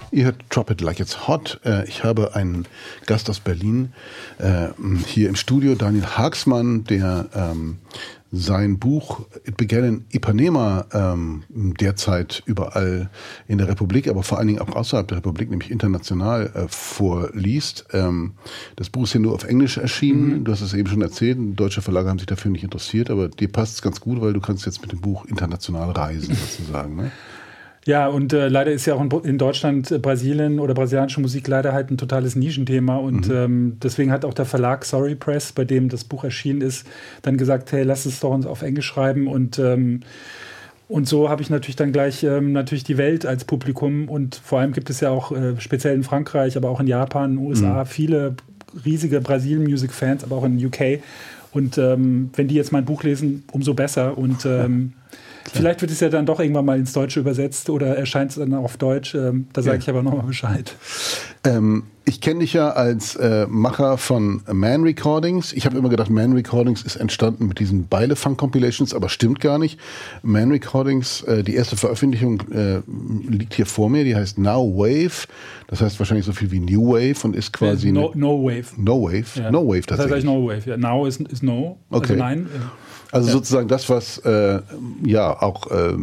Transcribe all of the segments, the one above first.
Ihr hört Drop It Like It's Hot. Ich habe einen Gast aus Berlin hier im Studio, Daniel Haagsmann, der sein Buch It Began in Ipanema derzeit überall in der Republik, aber vor allen Dingen auch außerhalb der Republik, nämlich international vorliest. Das Buch ist hier nur auf Englisch erschienen. Du hast es eben schon erzählt, deutsche Verlage haben sich dafür nicht interessiert, aber dir passt es ganz gut, weil du kannst jetzt mit dem Buch international reisen, sozusagen, ne? Ja, und leider ist ja auch in Deutschland Brasilien oder brasilianische Musik leider halt ein totales Nischenthema. Und deswegen hat auch der Verlag Sorry Press, bei dem das Buch erschienen ist, dann gesagt, hey, lass es doch uns auf Englisch schreiben. Und so habe ich natürlich dann gleich natürlich die Welt als Publikum. Und vor allem gibt es ja auch speziell in Frankreich, aber auch in Japan, in den USA, viele riesige Brasilien-Music-Fans, aber auch in UK. Und wenn die jetzt mein Buch lesen, umso besser. Und vielleicht wird es ja dann doch irgendwann mal ins Deutsche übersetzt oder erscheint es dann auf Deutsch. Da sage ich aber nochmal Bescheid. Ich kenne dich ja als Macher von Man Recordings. Ich habe immer gedacht, Man Recordings ist entstanden mit diesen Beile-Funk-Compilations, aber stimmt gar nicht. Man Recordings, die erste Veröffentlichung liegt hier vor mir, die heißt Now Wave. Das heißt wahrscheinlich so viel wie New Wave und ist quasi... No Wave. No Wave? Ja. No Wave tatsächlich. Das heißt eigentlich No Wave. Ja. Now ist No, okay. Also nein. Also sozusagen das, was auch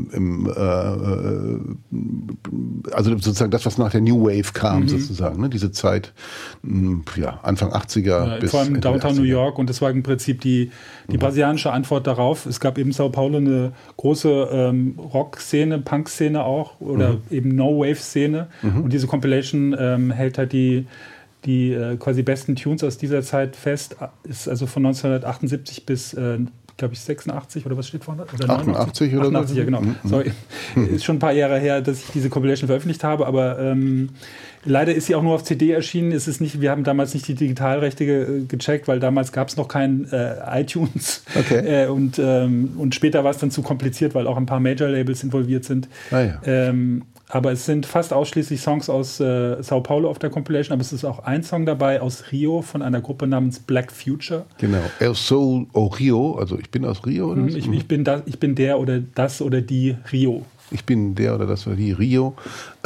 also sozusagen das, was nach der New Wave kam, sozusagen, ne? Diese Zeit, Anfang 80er bis vor allem Downtown 80er. New York, und das war im Prinzip die brasilianische Antwort darauf. Es gab eben Sao Paulo eine große Rock-Szene, Punk-Szene auch, oder eben No-Wave-Szene, und diese Compilation hält halt die quasi besten Tunes aus dieser Zeit fest, ist also von 1978 bis glaube ich 86 oder was steht vorne? Oder 88 oder 88, so? Ja, genau. Sorry. Ist schon ein paar Jahre her, dass ich diese Compilation veröffentlicht habe, aber leider ist sie auch nur auf CD erschienen. Wir haben damals nicht die Digitalrechte gecheckt, weil damals gab es noch kein iTunes. Okay. Und später war es dann zu kompliziert, weil auch ein paar Major-Labels involviert sind. Aber es sind fast ausschließlich Songs aus Sao Paulo auf der Compilation, aber es ist auch ein Song dabei aus Rio von einer Gruppe namens Black Future. Genau, Eu Sou o Rio, also ich bin aus Rio, oder? Ich bin der oder das oder die Rio. Ich bin der oder das oder die Rio.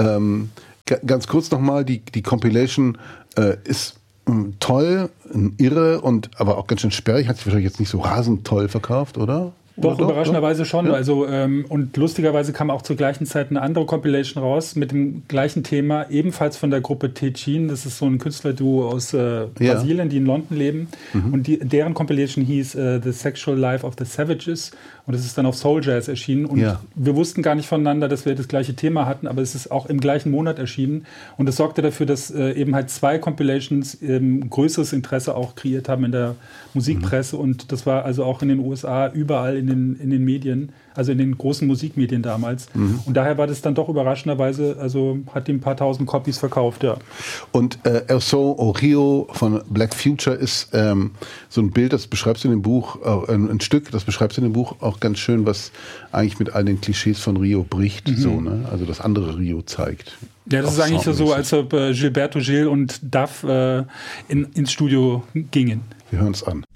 Ganz kurz nochmal, die Compilation ist toll, irre und aber auch ganz schön sperrig, hat sich wahrscheinlich jetzt nicht so rasend toll verkauft, oder? Doch, überraschenderweise schon. Ja. Also, und lustigerweise kam auch zur gleichen Zeit eine andere Compilation raus mit dem gleichen Thema, ebenfalls von der Gruppe Techin. Das ist so ein Künstlerduo aus Brasilien, die in London leben. Und deren Compilation hieß The Sexual Life of the Savages. Und das ist dann auf Soul Jazz erschienen. Und wir wussten gar nicht voneinander, dass wir das gleiche Thema hatten, aber es ist auch im gleichen Monat erschienen. Und das sorgte dafür, dass eben halt zwei Compilations größeres Interesse auch kreiert haben in der Musikpresse. Und das war also auch in den USA überall in den Medien, also in den großen Musikmedien damals. Und daher war das dann doch überraschenderweise, also hat die ein paar tausend Copies verkauft, ja. Und Eu Sou o Rio von Black Future ist so ein Bild, das beschreibst du in dem Buch, ein Stück, das beschreibst du in dem Buch auch ganz schön, was eigentlich mit all den Klischees von Rio bricht, so, ne? Also das andere Rio zeigt. Ja, das ist eigentlich so, als ob Gilberto Gil und Duff ins Studio gingen. Wir hören es an.